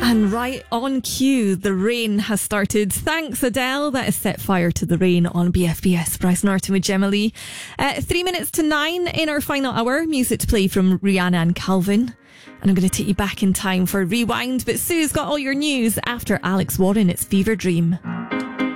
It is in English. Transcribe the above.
And right on cue, the rain has started. Thanks, Adele. That has set fire to the rain on BFBS. Bryce Norton with Gemma Lee. 3 minutes to 9 in our final hour. Music to play from Rihanna and Calvin. And I'm going to take you back in time for a rewind. But Sue's got all your news after Alex Warren. It's Fever Dream.